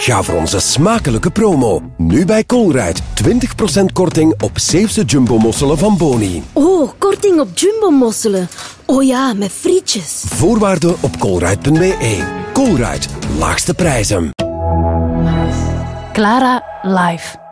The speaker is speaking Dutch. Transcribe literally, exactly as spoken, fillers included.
Ga voor onze smakelijke promo. Nu bij Colruyt. twintig procent korting op zeefse jumbo-mosselen van Boni. Oh, korting op jumbo-mosselen. Oh ja, met frietjes. Voorwaarden op colruyt punt be. Colruyt. Laagste prijzen. Clara live.